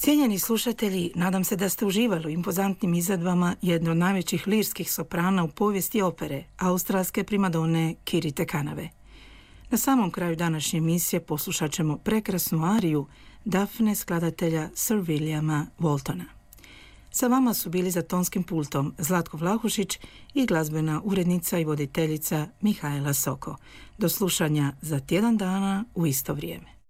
Cijenjeni slušatelji, nadam se da ste uživali u impozantnim izvedbama jedne od najvećih lirskih soprana u povijesti opere, australske primadone Kirite Kanave. Na samom kraju današnje emisije poslušat ćemo prekrasnu ariju Dafne skladatelja Sir Williama Waltona. Sa vama su bili za tonskim pultom Zlatko Vlahušić i glazbena urednica i voditeljica Mihajla Soko. Do slušanja za tjedan dana u isto vrijeme.